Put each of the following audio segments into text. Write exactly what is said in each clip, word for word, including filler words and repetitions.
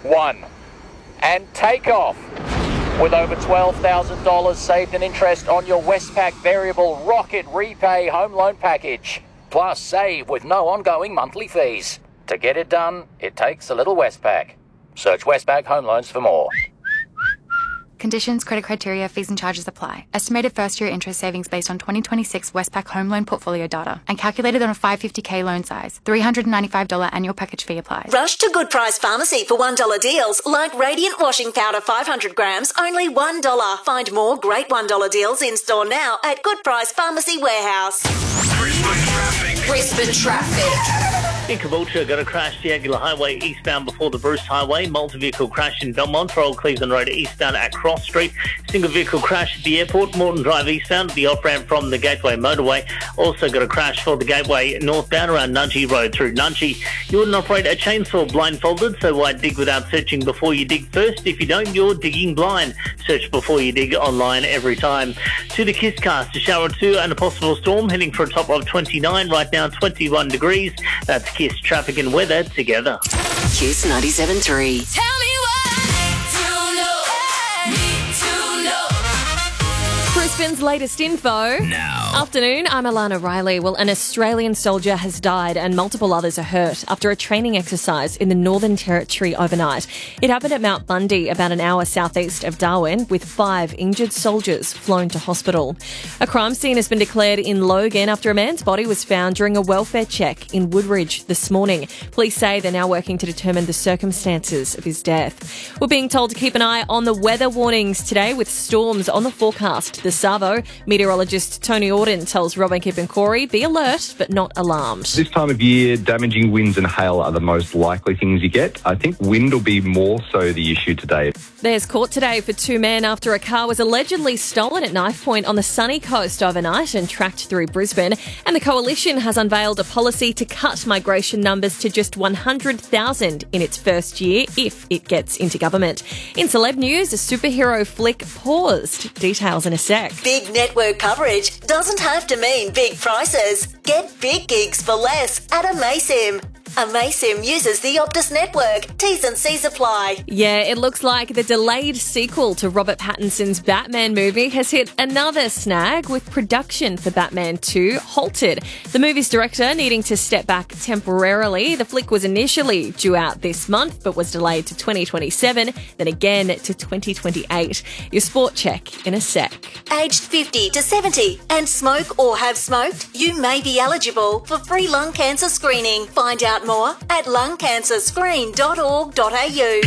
one, and take off. With over twelve thousand dollars saved in interest on your Westpac Variable Rocket Repay Home Loan Package. Plus, save with no ongoing monthly fees. To get it done, it takes a little Westpac. Search Westpac Home Loans for more. Conditions, credit criteria, fees and charges apply. Estimated first-year interest savings based on twenty twenty-six Westpac home loan portfolio data and calculated on a five hundred fifty thousand loan size. three hundred ninety-five dollars annual package fee applies. Rush to Good Price Pharmacy for one dollar deals like Radiant Washing Powder five hundred grams, only one dollar. Find more great one dollar deals in-store now at Good Price Pharmacy Warehouse. Brisbane traffic. Brisbane traffic. In Caboolture, got a crash Diagula Highway eastbound before the Bruce Highway. Multi-vehicle crash in Belmont for Old Cleveland Road eastbound at Cross Street. Single vehicle crash at the airport. Morton Drive eastbound, the off-ramp from the Gateway motorway. Also got a crash for the Gateway northbound around Nudgee Road through Nudgee. You wouldn't operate a chainsaw blindfolded, so why dig without searching before you dig first? If you don't, you're digging blind. Search before you dig online every time. To the Kisscast, a shower or two and a possible storm heading for a top of twenty-nine. Right now, twenty-one degrees. That's Kiss traffic and weather together. Kiss ninety-seven point three. Tell me what to know, need to know. Brisbane's latest info. Now. Afternoon, I'm Alana Riley. Well, an Australian soldier has died and multiple others are hurt after a training exercise in the Northern Territory overnight. It happened at Mount Bundy, about an hour southeast of Darwin, with five injured soldiers flown to hospital. A crime scene has been declared in Logan after a man's body was found during a welfare check in Woodridge this morning. Police say they're now working to determine the circumstances of his death. We're being told to keep an eye on the weather warnings today with storms on the forecast. The Savo meteorologist Tony Auden tells Robin Kip and Corey, be alert but not alarmed. This time of year, damaging winds and hail are the most likely things you get. I think wind will be more so the issue today. There's court today for two men after a car was allegedly stolen at knife point on the sunny coast overnight and tracked through Brisbane. And the Coalition has unveiled a policy to cut migration numbers to just one hundred thousand in its first year if it gets into government. In celeb news, a superhero flick paused. Details in a sec. Big network coverage doesn't have to mean big prices. Get big gigs for less at Amaysim. Amaysim uses the Optus network. T's and C's apply. Yeah, it looks like the delayed sequel to Robert Pattinson's Batman movie has hit another snag, with production for Batman two halted. The movie's director needing to step back temporarily. The flick was initially due out this month, but was delayed to twenty twenty-seven, then again to twenty twenty-eight. Your sport check in a sec. Aged fifty to seventy and smoke or have smoked, you may be eligible for free lung cancer screening. Find out more at lung cancer screen dot org dot a u.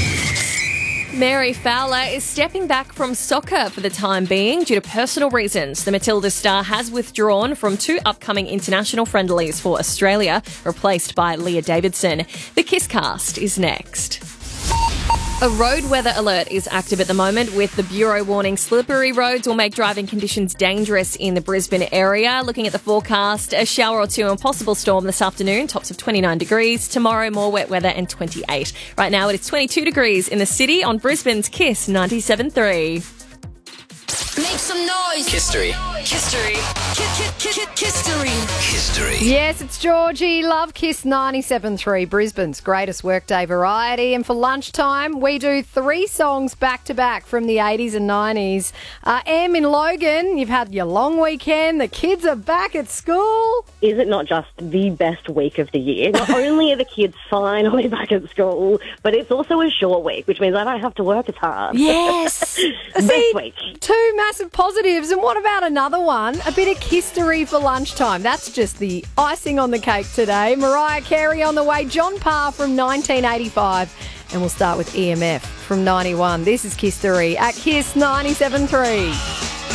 Mary Fowler is stepping back from soccer for the time being due to personal reasons. The Matilda star has withdrawn from two upcoming international friendlies for Australia, replaced by Leah Davidson. The Kisscast is next. A road weather alert is active at the moment, with the Bureau warning slippery roads will make driving conditions dangerous in the Brisbane area. Looking at the forecast, a shower or two and possible storm this afternoon, tops of twenty-nine degrees. Tomorrow, more wet weather and twenty-eight. Right now, it is twenty-two degrees in the city on Brisbane's Kiss ninety-seven point three. Make some noise. History. History. History. History. Yes, it's Georgie. Love Kiss ninety-seven point three, Brisbane's greatest workday variety. And for lunchtime, we do three songs back to back from the eighties and nineties. Uh, Em in Logan, you've had your long weekend. The kids are back at school. Is it not just the best week of the year? Not only are the kids finally back at school, but it's also a short week, which means I don't have to work as hard. Yes. Best See, week. Two massive positives. And what about another one? A bit of history for lunchtime. That's just the icing on the cake today. Mariah Carey on the way. John Parr from nineteen eighty-five. And we'll start with E M F from ninety-one. This is Kiss three at Kiss ninety-seven point three.